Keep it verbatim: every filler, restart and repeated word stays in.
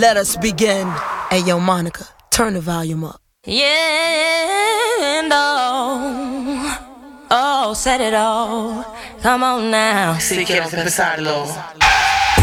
let us begin. Hey, yo, Monica, turn the volume up. Yeah, and oh, oh, set it all. Come on now. Si quieres empezarlo.